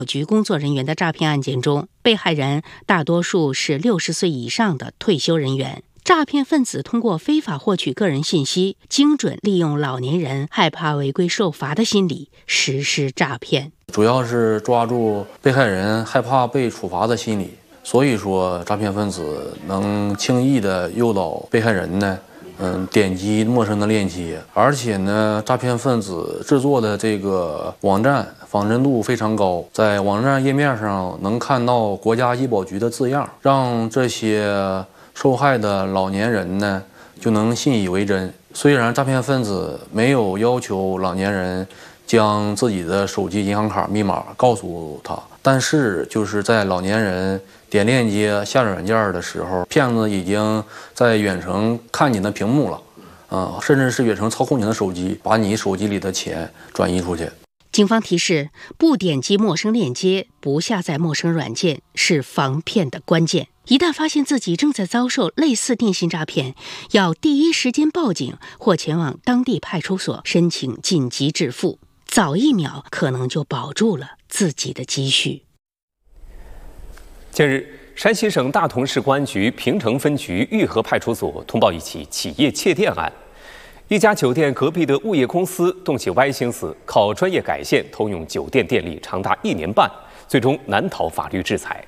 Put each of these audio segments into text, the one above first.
局工作人员的诈骗案件中，被害人大多数是60岁以上的退休人员。诈骗分子通过非法获取个人信息，精准利用老年人害怕违规受罚的心理实施诈骗， 主要是抓住被害人害怕被处罚的心理。所以说，诈骗分子能轻易的诱导被害人呢，点击陌生的链接，而且呢，诈骗分子制作的这个网站仿真度非常高，在网站页面上能看到国家医保局的字样，让这些受害的老年人呢就能信以为真。虽然诈骗分子没有要求老年人将自己的手机银行卡密码告诉他，但是就是在老年人点链接下载软件的时候，骗子已经在远程看你的屏幕了，甚至是远程操控你的手机，把你手机里的钱转移出去。 警方提示，不点击陌生链接，不下载陌生软件是防骗的关键。一旦发现自己正在遭受类似电信诈骗，要第一时间报警或前往当地派出所申请紧急支付，早一秒可能就保住了自己的积蓄。 近日，山西省大同市公安局平城分局玉河派出所通报一起企业窃电案。一家酒店隔壁的物业公司动起歪心思，靠专业改线偷用酒店电力长达1年半，最终难逃法律制裁。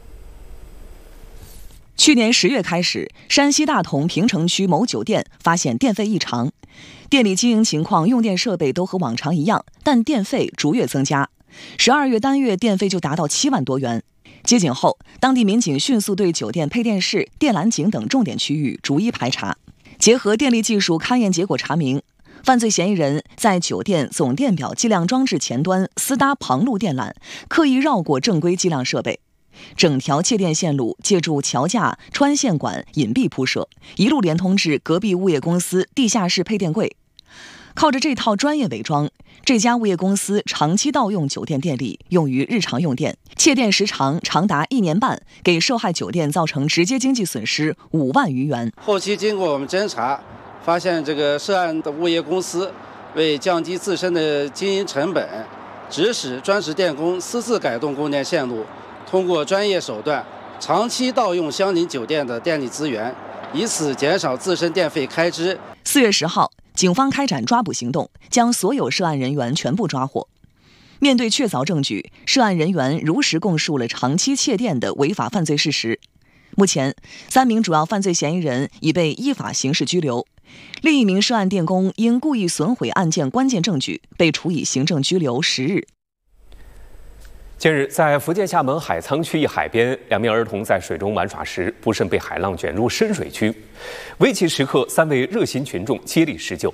去年10月开始，山西大同平城区某酒店发现电费异常，店里经营情况、用电设备都和往常一样，但电费逐月增加。12月单月电费就达到7万多元。接警后，当地民警迅速对酒店配电室、电缆井等重点区域逐一排查。结合电力技术勘验结果查明，犯罪嫌疑人在酒店总电表计量装置前端私搭旁路电缆，刻意绕过正规计量设备。整条窃电线路借助桥架、穿线管隐蔽铺设，一路连通至隔壁物业公司地下室配电柜。靠着这套专业伪装，这家物业公司长期盗用酒店电力用于日常用电，窃电时长长达1年半，给受害酒店造成直接经济损失5万余元。 后期经过我们侦查，发现这个涉案的物业公司为降低自身的经营成本，指使专职电工私自改动供电线路，通过专业手段长期盗用相邻酒店的电力资源，以此减少自身电费开支。 4月10号，警方开展抓捕行动，将所有涉案人员全部抓获。面对确凿证据，涉案人员如实供述了长期窃电的违法犯罪事实。目前，3名主要犯罪嫌疑人已被依法刑事拘留，另一名涉案电工因故意损毁案件关键证据，被处以行政拘留10日。 近日，在福建厦门海沧区一海边，2名儿童在水中玩耍时，不慎被海浪卷入深水区。危急时刻，3位热心群众接力施救。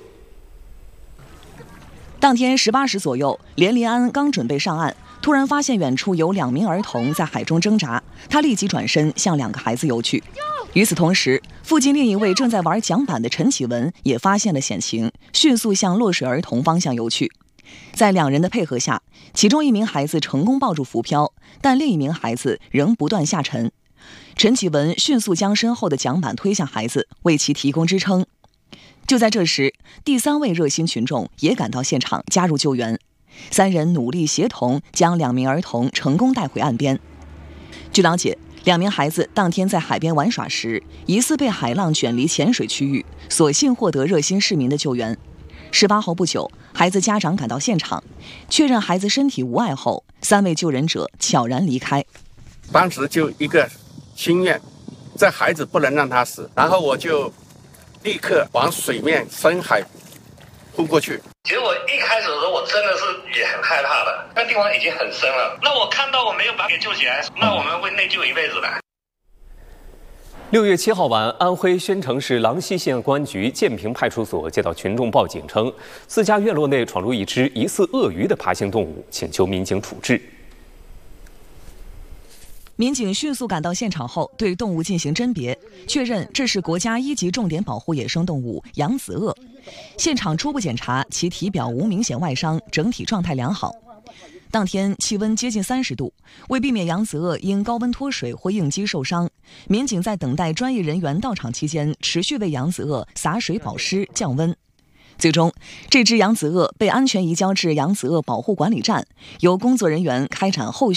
当天18时左右，连林安刚准备上岸，突然发现远处有2名儿童在海中挣扎，他立即转身向2个孩子游去。与此同时，附近另一位正在玩桨板的陈启文也发现了险情，迅速向落水儿童方向游去。在2人的配合下，其中1名孩子成功抱住浮漂，但另一名孩子仍不断下沉。陈启文迅速将身后的桨板推向孩子，为其提供支撑。就在这时，第3位热心群众也赶到现场加入救援，3人努力协同将2名儿童成功带回岸边。据了解，2名孩子当天在海边玩耍时，疑似被海浪卷离浅水区域，所幸获得热心市民的救援。事发后不久，孩子家长赶到现场，确认孩子身体无碍后，3位救人者悄然离开。 当时就一个心愿，这孩子不能让他死，然后我就立刻往水面深海扑过去。 其实我一开始的时候，我真的是也很害怕的，那地方已经很深了。那我看到我没有把他给救起来，那我们会内疚一辈子的。 6月7号晚，安徽宣城市郎溪县公安局建平派出所接到群众报警称，自家院落内闯入一只疑似鳄鱼的爬行动物，请求民警处置。 民警迅速赶到现场后，对动物进行甄别，确认这是国家1级重点保护野生动物扬子鳄。现场初步检查，其体表无明显外伤，整体状态良好。当天气温接近30度，为避免扬子鳄因高温脱水或应激受伤，民警在等待专业人员到场期间，持续为扬子鳄洒水保湿降温。 最终，这只扬子鳄被安全移交至扬子鳄保护管理站，由工作人员开展后续